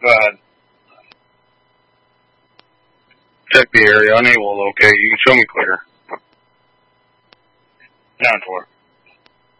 Go ahead. Check the area. Unable to locate. You can show me clear. Down 4.